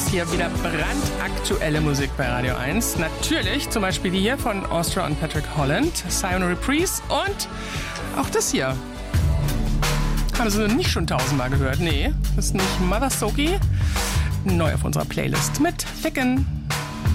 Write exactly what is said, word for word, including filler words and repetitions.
gibt's hier wieder brandaktuelle Musik bei Radio eins. Natürlich zum Beispiel die hier von Austria und Patrick Holland, Sion Reprise und auch das hier. Haben Sie nicht schon tausendmal gehört? Nee, das ist nicht Mother Soaky. Neu auf unserer Playlist mit Ficken.